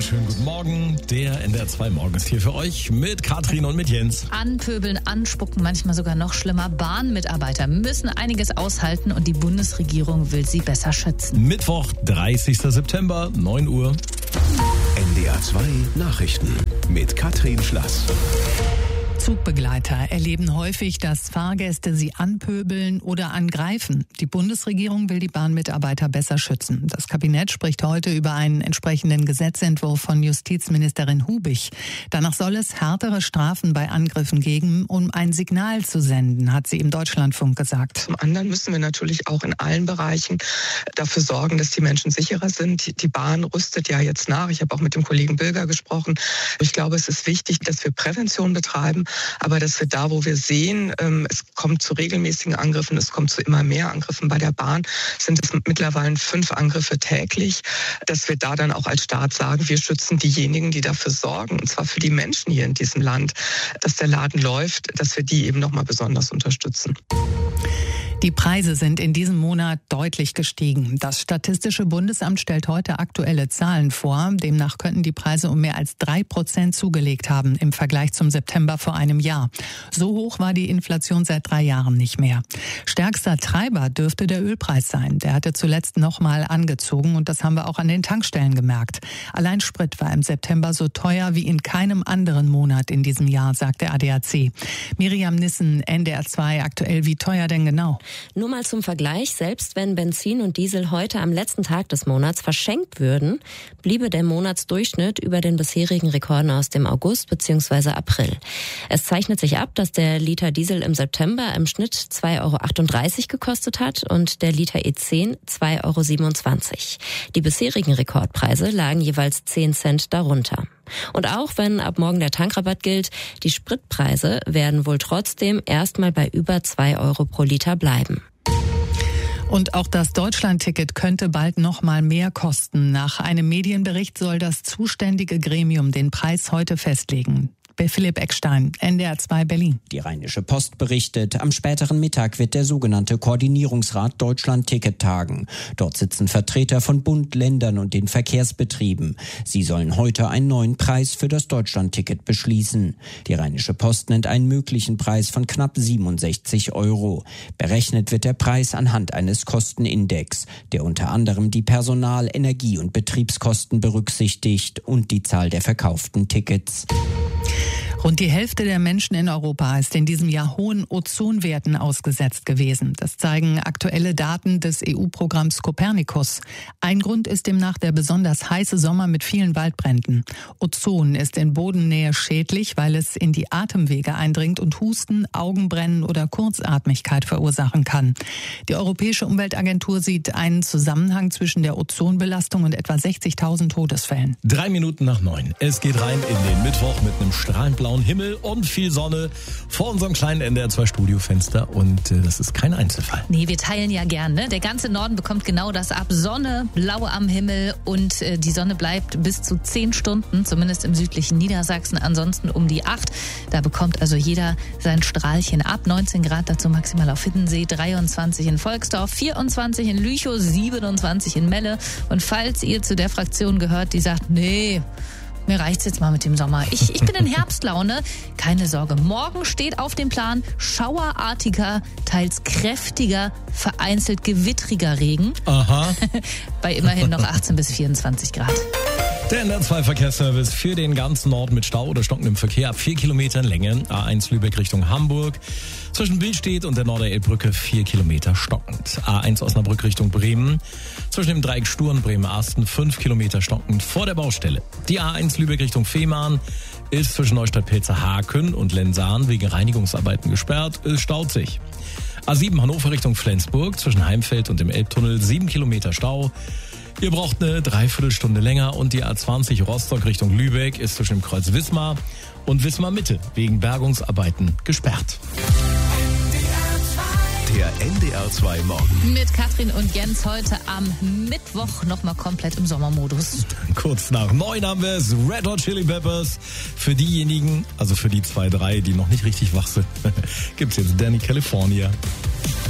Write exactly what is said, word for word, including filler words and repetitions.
Schönen guten Morgen. Der N D R zwei Morgen ist hier für euch mit Katrin und mit Jens. Anpöbeln, anspucken, manchmal sogar noch schlimmer. Bahnmitarbeiter müssen einiges aushalten und die Bundesregierung will sie besser schützen. Mittwoch, dreißigster September, neun Uhr. N D R zwei Nachrichten mit Katrin Schlass. Zugbegleiter erleben häufig, dass Fahrgäste sie anpöbeln oder angreifen. Die Bundesregierung will die Bahnmitarbeiter besser schützen. Das Kabinett spricht heute über einen entsprechenden Gesetzentwurf von Justizministerin Hubich. Danach soll es härtere Strafen bei Angriffen geben, um ein Signal zu senden, hat sie im Deutschlandfunk gesagt. Zum anderen müssen wir natürlich auch in allen Bereichen dafür sorgen, dass die Menschen sicherer sind. Die Bahn rüstet ja jetzt nach. Ich habe auch mit dem Kollegen Bilger gesprochen. Ich glaube, es ist wichtig, dass wir Prävention betreiben. Aber dass wir da, wo wir sehen, es kommt zu regelmäßigen Angriffen, es kommt zu immer mehr Angriffen bei der Bahn, sind es mittlerweile fünf Angriffe täglich, dass wir da dann auch als Staat sagen, wir schützen diejenigen, die dafür sorgen, und zwar für die Menschen hier in diesem Land, dass der Laden läuft, dass wir die eben nochmal besonders unterstützen. Die Preise sind in diesem Monat deutlich gestiegen. Das Statistische Bundesamt stellt heute aktuelle Zahlen vor. Demnach könnten die Preise um mehr als drei Prozent zugelegt haben im Vergleich zum September vor einem Jahr. So hoch war die Inflation seit drei Jahren nicht mehr. Stärkster Treiber dürfte der Ölpreis sein. Der hatte zuletzt nochmal angezogen und das haben wir auch an den Tankstellen gemerkt. Allein Sprit war im September so teuer wie in keinem anderen Monat in diesem Jahr, sagt der A D A C. Miriam Nissen, N D R zwei aktuell. Wie teuer denn genau? Nur mal zum Vergleich, selbst wenn Benzin und Diesel heute am letzten Tag des Monats verschenkt würden, bliebe der Monatsdurchschnitt über den bisherigen Rekorden aus dem August bzw. April. Es zeichnet sich ab, dass der Liter Diesel im September im Schnitt zwei Euro achtunddreißig gekostet hat und der Liter E zehn zwei Euro siebenundzwanzig. Die bisherigen Rekordpreise lagen jeweils zehn Cent darunter. Und auch wenn ab morgen der Tankrabatt gilt, die Spritpreise werden wohl trotzdem erstmal bei über zwei Euro pro Liter bleiben. Und auch das Deutschlandticket könnte bald noch mal mehr kosten. Nach einem Medienbericht soll das zuständige Gremium den Preis heute festlegen. Philipp Eckstein, N D R zwei Berlin. Die Rheinische Post berichtet, am späteren Mittag wird der sogenannte Koordinierungsrat Deutschland-Ticket tagen. Dort sitzen Vertreter von Bund, Ländern und den Verkehrsbetrieben. Sie sollen heute einen neuen Preis für das Deutschland-Ticket beschließen. Die Rheinische Post nennt einen möglichen Preis von knapp siebenundsechzig Euro. Berechnet wird der Preis anhand eines Kostenindex, der unter anderem die Personal-, Energie- und Betriebskosten berücksichtigt und die Zahl der verkauften Tickets. Rund die Hälfte der Menschen in Europa ist in diesem Jahr hohen Ozonwerten ausgesetzt gewesen. Das zeigen aktuelle Daten des E U-Programms Copernicus. Ein Grund ist demnach der besonders heiße Sommer mit vielen Waldbränden. Ozon ist in Bodennähe schädlich, weil es in die Atemwege eindringt und Husten, Augenbrennen oder Kurzatmigkeit verursachen kann. Die Europäische Umweltagentur sieht einen Zusammenhang zwischen der Ozonbelastung und etwa sechzigtausend Todesfällen. Drei Minuten nach neun. Es geht rein in den Mittwoch mit einem strahlend blauen Himmel und viel Sonne vor unserem kleinen N D R zwei Studiofenster und äh, das ist kein Einzelfall. Nee, wir teilen ja gern, ne? Der ganze Norden bekommt genau das ab. Sonne, blau am Himmel und äh, die Sonne bleibt bis zu zehn Stunden, zumindest im südlichen Niedersachsen, ansonsten um die acht. Da bekommt also jeder sein Strahlchen ab. neunzehn Grad dazu maximal auf Hiddensee, dreiundzwanzig in Volksdorf, vierundzwanzig in Lüchow, siebenundzwanzig in Melle. Und falls ihr zu der Fraktion gehört, die sagt, nee, mir reicht's jetzt mal mit dem Sommer. Ich, ich bin in Herbstlaune. Keine Sorge. Morgen steht auf dem Plan schauerartiger, teils kräftiger, vereinzelt gewittriger Regen. Aha. Bei immerhin noch achtzehn bis vierundzwanzig Grad. Der N D R zwei Verkehrsservice für den ganzen Norden mit Stau oder stockendem Verkehr ab vier Kilometern Länge. A eins Lübeck Richtung Hamburg. Zwischen Billstedt und der Norderelbbrücke vier Kilometer stockend. A eins Osnabrück Richtung Bremen. Zwischen dem Dreieck Stur Bremen-Asten fünf Kilometer stockend vor der Baustelle. Die A eins Lübeck Richtung Fehmarn ist zwischen Neustadt-Pilzer-Haken und Lensahn wegen Reinigungsarbeiten gesperrt. Es staut sich. A sieben Hannover Richtung Flensburg zwischen Heimfeld und dem Elbtunnel sieben Kilometer Stau. Ihr braucht eine Dreiviertelstunde länger und die A zwanzig Rostock Richtung Lübeck ist zwischen dem Kreuz Wismar und Wismar Mitte wegen Bergungsarbeiten gesperrt. Der N D R zwei Morgen. Mit Katrin und Jens heute am Mittwoch nochmal komplett im Sommermodus. Kurz nach neun haben wir es. Red Hot Chili Peppers. Für diejenigen, also für die zwei, drei, die noch nicht richtig wach sind, gibt's jetzt Danny California.